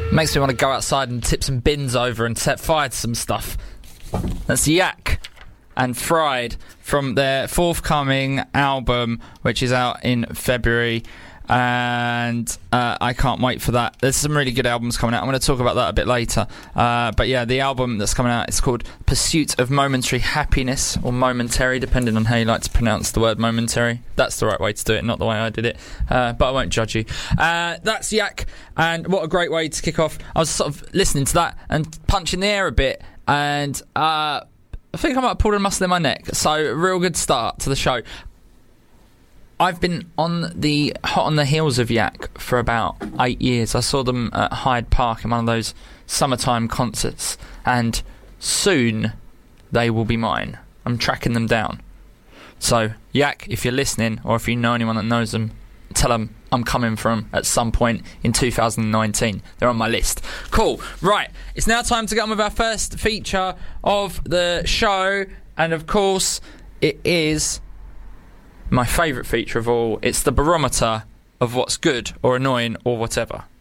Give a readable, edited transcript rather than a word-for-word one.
Makes me want to go outside and tip some bins over and set fire to some stuff. That's Yak and Fried from their forthcoming album, which is out in February. And I can't wait for that. There's some really good albums coming out. I'm going to talk about that a bit later. But yeah, the album that's coming out is called Pursuit of Momentary Happiness, or Momentary, depending on how you like to pronounce the word momentary. That's the right way to do it, not the way I did it. But I won't judge you. That's Yak, and what a great way to kick off. I was sort of listening to that and punching the air a bit, and I think I might have pulled a muscle in my neck. So, real good start to the show. I've been on the hot on the heels of Yak for about 8 years. I saw them at Hyde Park in one of those summertime concerts, and soon they will be mine. I'm tracking them down. So, Yak, if you're listening, or if you know anyone that knows them, tell them I'm coming from at some point in 2019. They're on my list. Cool. Right. It's now time to get on with our first feature of the show, and of course, it is my favourite feature of all. It's the barometer of what's good or annoying or whatever.